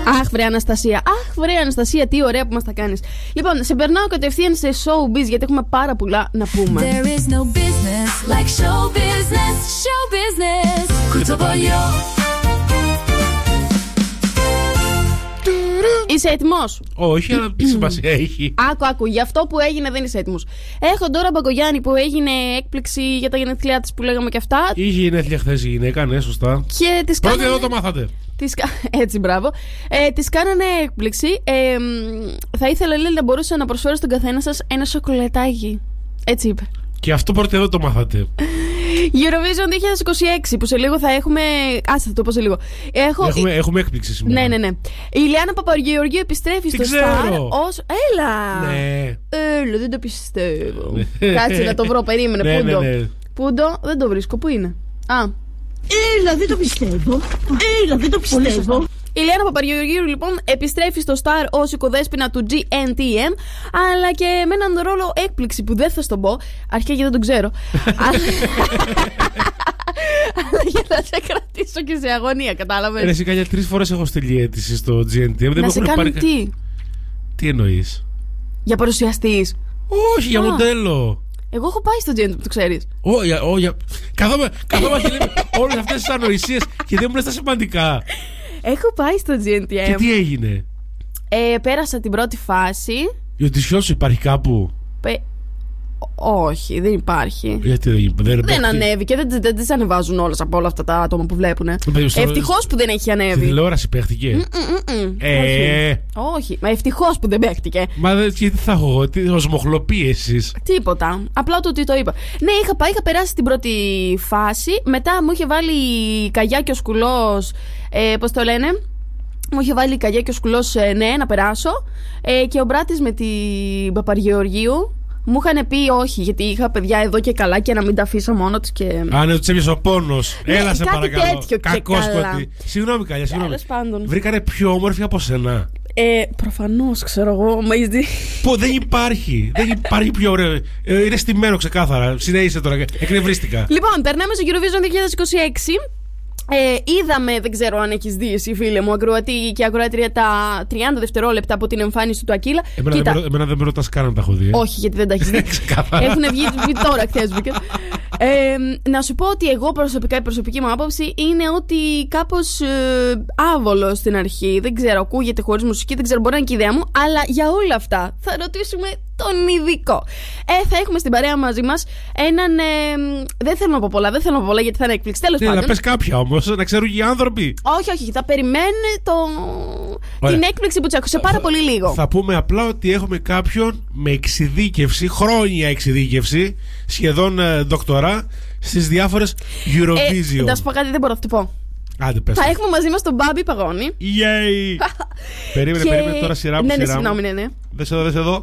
Αχ, βρε Αναστασία, τι ωραία που μας τα κάνεις. Λοιπόν, σε περνάω κατευθείαν σε showbiz, γιατί έχουμε πάρα πολλά να πούμε. There is no business like show business, show business. Κουτσοβολιό. Είσαι έτοιμος? Όχι, αλλά τι σημασία έχει. Άκου, γι' αυτό που έγινε δεν είσαι έτοιμος. Έχω τώρα Μπακογιάννη που έγινε έκπληξη για τα γενέθλιά της που λέγαμε και αυτά. Είχε γενέθλια χθες η γυναίκα, ναι, σωστά. Και τις Πρώτη κάνανε... εδώ το μάθατε. Έτσι, μπράβο. Της κάνανε έκπληξη. Θα ήθελα, λέει, να μπορούσα να προσφέρω στον καθένα σας ένα σοκολατάκι. Έτσι είπε. Και αυτό πρώτη εδώ το μάθατε. Eurovision 2026 που σε λίγο θα έχουμε. Άσε, θα το πω σε λίγο. Έχουμε έκπληξη σήμερα. Ναι. Η Ιλιάνα Παπαγεωργίου επιστρέφει στο Star ως... Έλα! Ναι. Έλα, δεν το πιστεύω. Κάτσε να το βρω, περίμενε. Πούντο, δεν το βρίσκω. Πού είναι? Έλα, δεν το πιστεύω. Η Ιλιάνα Παπαγεωργίου λοιπόν επιστρέφει στο Star ως οικοδέσποινα του GNTM, αλλά και με έναν ρόλο έκπληξη που δεν θα στον πω, αρχικά γιατί δεν τον ξέρω. Αλλά για να σε κρατήσω και σε αγωνία, κατάλαβες. Εσύ για 3 φορές έχω στείλει αίτηση στο GNTM. Να σε κάνουν τι? Τι εννοείς? Για παρουσιαστής? Όχι, για μοντέλο. Εγώ έχω πάει στο GNTM, το ξέρεις. Όχι. Καθόμαστε και λέμε όλες αυτές τις ανοησίες και δεν μου λες τα σημαντικά. Έχω πάει στο GNTM. Και τι έγινε? Πέρασα την πρώτη φάση. Η οντισιόν σου υπάρχει κάπου? Όχι, δεν υπάρχει. Γιατί δεν ανέβηκε, δεν τις ανεβάζουν όλες από όλα αυτά τα άτομα που βλέπουν. Ευτυχώς που δεν έχει ανέβει. Στην τηλεόραση παίχτηκε? Όχι, μα ευτυχώς που δεν παίχτηκε. Μα τι θα έχω εγώ, οσμοχλοποίησης? Τίποτα, απλά το ότι το είπα. Ναι, είχα περάσει την πρώτη φάση. Μετά μου είχε βάλει η Καγιά και ο Σκουλός, πώς το λένε, μου είχε βάλει η Καγιά και ο Σκουλός, ναι, να περάσω. Και ο Μπράτης με την Παπαγεωργίου μου είχαν πει όχι, γιατί είχα παιδιά εδώ και καλά και να μην τα αφήσω μόνο τους. Και... ναι, του έπιασε ο πόνος. Έλα, σε παρακαλώ. Κακόσκοτη. Συγγνώμη, Καλιά, συγγνώμη. Βρήκανε πιο όμορφη από σένα? Προφανώς, ξέρω εγώ. Δεν υπάρχει. Δεν υπάρχει πιο ωραίο. Είναι στημένο ξεκάθαρα. Συνέχισε τώρα. Εκνευρίστηκα. Λοιπόν, περνάμε στο Eurovision 2026. Είδαμε, δεν ξέρω αν έχεις δει εσύ, φίλε μου, ακροατή και ακροάτρια, τα 30 δευτερόλεπτα από την εμφάνιση του Ακύλα. Εμένα δεν με ρωτάς καν αν τα έχω δει. Όχι, γιατί δεν τα έχεις δει. Έχουν βγει τώρα, χθες βγήκε. Να σου πω ότι εγώ προσωπικά, η προσωπική μου άποψη είναι ότι κάπως άβολο στην αρχή. Δεν ξέρω, ακούγεται χωρίς μουσική, δεν ξέρω, μπορεί να είναι και η ιδέα μου. Αλλά για όλα αυτά θα ρωτήσουμε τον ειδικό. Θα έχουμε στην παρέα μαζί μας έναν. Δεν θέλω να πω πολλά γιατί θα είναι έκπληξη. Τέλος πάντων. Να πες κάποια όμως, να ξέρουν οι άνθρωποι. Όχι, θα περιμένουν την έκπληξη που τσακούσε πάρα πολύ λίγο. Θα πούμε απλά ότι έχουμε κάποιον με εξειδίκευση, χρόνια εξειδίκευση, σχεδόν δοκτορά στις διάφορες Eurovision. Να σου πω κάτι, δεν μπορώ να το πω. Άντε, πες. Θα έχουμε μαζί μας τον Μπάμπη Παγώνη. Yay! Περίμενε τώρα σειρά μου. Ναι, συγγνώμη, ναι. Δες εδώ.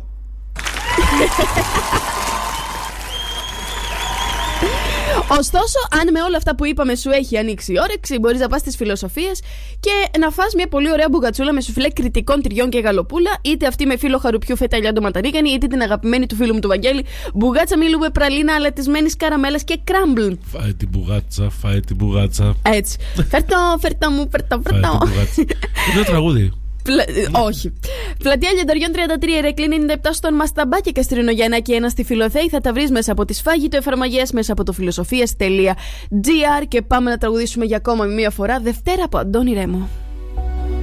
Ωστόσο, αν με όλα αυτά που είπαμε σου έχει ανοίξει η όρεξη, μπορείς να πας στις φιλοσοφίες και να φας μια πολύ ωραία μπουγατσούλα με σουφλέ κριτικών τυριών και γαλοπούλα, είτε αυτή με φύλλο χαρουπιού φέτα λιάντο ματαρίγανη, είτε την αγαπημένη του φίλου μου του Βαγγέλη, μπουγάτσα μήλου με πραλίνα αλατισμένης καραμέλας και κράμπλ. Φάε την μπουγάτσα. Έτσι. Φέρτα μου. Είναι το τραγούδι. Όχι. Πλατεία Λιανταριών 33, Ρεκλίνη 97 στον Μασταμπά και Καστρίνο Γιαννάκη 1 στη Φιλοθέη. Θα τα βρεις μέσα από τις Φάγητο εφαρμογές, μέσα από το φιλοσοφίας.gr. Και πάμε να τραγουδήσουμε για ακόμα μία φορά Δευτέρα από Αντώνη Ρέμο.